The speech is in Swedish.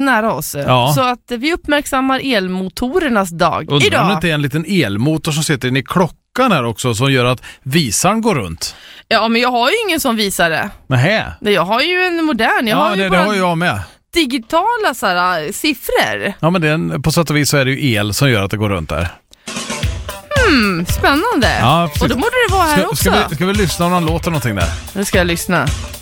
nära oss. Ja. Så att vi uppmärksammar elmotorernas dag Undrar idag. om det inte är en liten elmotor som sitter inne i klockan här också som gör att visaren går runt. Ja, men jag har ju ingen som visare. Nähä. Nej, jag har ju en modern. Jag har ju det bara har jag med. digitala såhär, siffror. Ja, men på sätt och vis så är det ju el som gör att det går runt där. Spännande. Ja, precis. Och då borde det vara här också. Ska vi lyssna om någon låter någonting där? Nu ska jag lyssna.